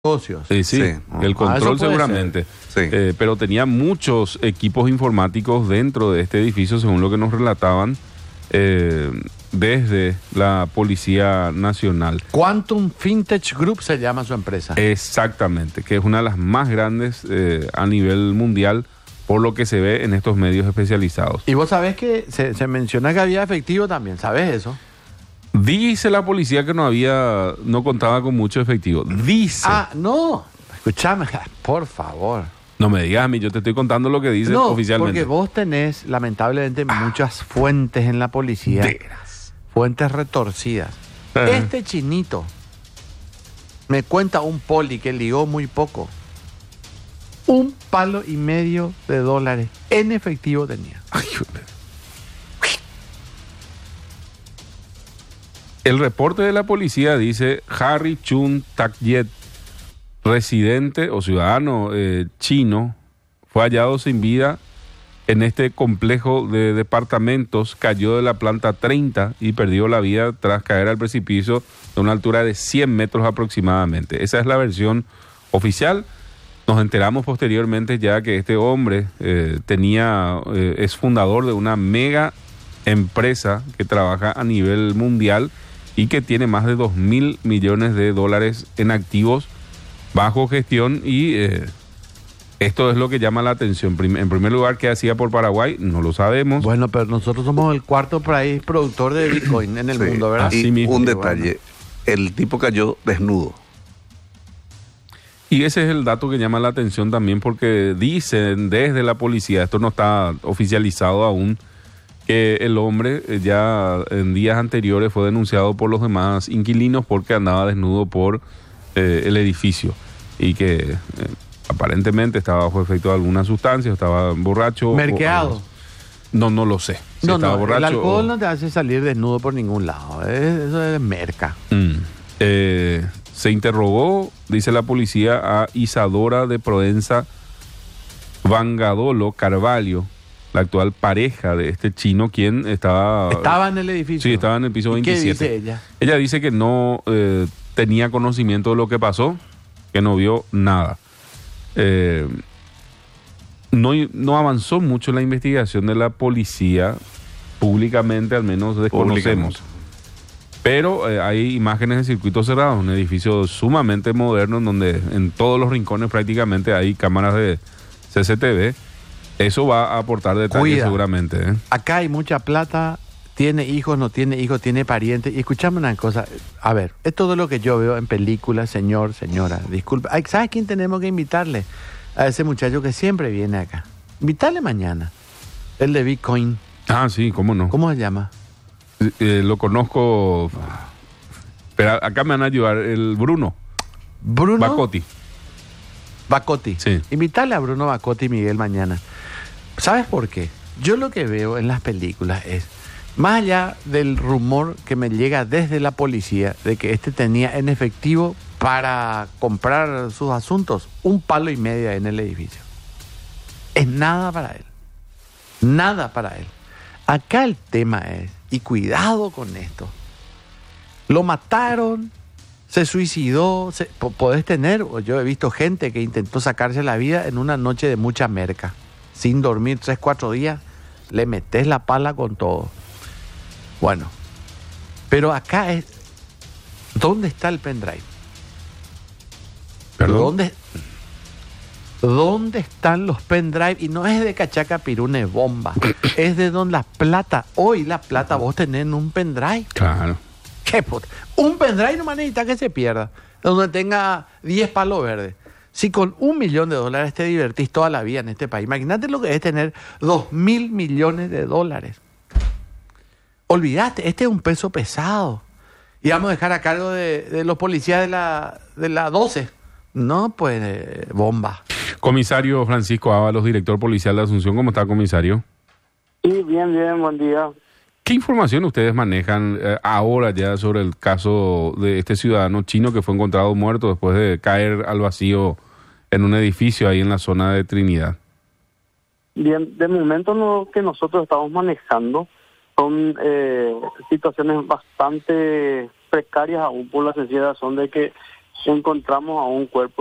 negocios. Sí, Sí. el control eso puede seguramente. ser. Sí. Pero tenía muchos equipos informáticos dentro de este edificio, según lo que nos relataban desde la Policía Nacional. Quantum Fintech Group se llama su empresa. Exactamente, que es una de las más grandes a nivel mundial, por lo que se ve en estos medios especializados. Y vos sabés que se menciona que había efectivo también, ¿sabés eso? Dice la policía que no contaba con mucho efectivo. Dice. No, escúchame, por favor. No me digas a mí, yo te estoy contando lo que dice No, oficialmente. porque vos tenés, lamentablemente, muchas fuentes en la policía. Veras. Fuentes retorcidas. Ajá. Este chinito me cuenta un poli que ligó muy poco. $1,500 en efectivo tenía. Ay, joder. El reporte de la policía dice Harry Chun Tak-yet, residente o ciudadano chino, fue hallado sin vida en este complejo de departamentos, cayó de la planta 30 y perdió la vida tras caer al precipicio de una altura de 100 metros aproximadamente. Esa es la versión oficial. Nos enteramos posteriormente ya que este hombre es fundador de una mega empresa que trabaja a nivel mundial y que tiene más de 2.000 millones de dólares en activos bajo gestión y esto es lo que llama la atención. En primer lugar, ¿qué hacía por Paraguay? No lo sabemos. Bueno, pero nosotros somos el cuarto país productor de Bitcoin en el Sí. mundo, ¿verdad? Así Y mismo. un detalle, el tipo cayó desnudo. Y ese es el dato que llama la atención también porque dicen desde la policía, esto no está oficializado aún, que el hombre ya en días anteriores fue denunciado por los demás inquilinos porque andaba desnudo por el edificio y que aparentemente estaba bajo efecto de alguna sustancia, estaba borracho. Merqueado. No lo sé. Si No, estaba no, borracho el alcohol o- no te hace salir desnudo por ningún lado. Eso es merca. Se interrogó, dice la policía, a Isadora de Proenza Vangadolo Carvalho, la actual pareja de este chino, quien Estaba en el edificio. Sí, estaba en el piso ¿Y qué 27. dice ella? Ella dice que no tenía conocimiento de lo que pasó, que no vio nada. No avanzó mucho la investigación de la policía, públicamente al menos desconocemos. Pero hay imágenes de circuitos cerrados, un edificio sumamente moderno en donde en todos los rincones prácticamente hay cámaras de CCTV. Eso va a aportar detalles Cuida. seguramente. Acá hay mucha plata, tiene hijos, no tiene hijos, tiene parientes. Y escuchame una cosa, a ver, es todo lo que yo veo en películas, señor, señora, disculpe. Ay, ¿sabes quién tenemos que invitarle? A ese muchacho que siempre viene acá. Invitarle mañana. El de Bitcoin. Ah, sí, cómo no. ¿Cómo se llama? Lo conozco. Pero acá me van a ayudar el Bruno Bruno Bacotti. Bacotti. Sí. Invitarle a Bruno Bacotti y Miguel mañana. ¿Sabes por qué? Yo lo que veo en las películas es, más allá del rumor que me llega desde la policía de que este tenía en efectivo para comprar sus asuntos, $1,500 en el edificio. Es nada para él. Nada para él. Acá el tema es, y cuidado con esto, lo mataron, se suicidó, podés tener, o yo he visto gente que intentó sacarse la vida en una noche de mucha merca, sin dormir 3, 4 días, le metes la pala con todo. Bueno, pero acá es, ¿dónde está el pendrive? ¿Perdón? ¿Dónde están los pendrive? Y no es de Cachaca Pirune bomba, es de Don La Plata. Hoy La Plata vos tenés en un pendrive. Claro. ¿Qué puta? Un pendrive no necesita que se pierda, donde tenga 10 palos verdes. Si con $1,000,000 te divertís toda la vida en este país, imagínate lo que es tener 2.000 millones de dólares. Olvídate, este es un peso pesado. Y vamos a dejar a cargo de los policías de la 12. No, pues, bomba. Comisario Francisco Ábalos, director policial de Asunción. ¿Cómo está, comisario? Sí, bien, buen día. ¿Qué información ustedes manejan ahora ya sobre el caso de este ciudadano chino que fue encontrado muerto después de caer al vacío en un edificio ahí en la zona de Trinidad? Bien, de momento lo que nosotros estamos manejando son situaciones bastante precarias aún por la sencilla razón de que encontramos a un cuerpo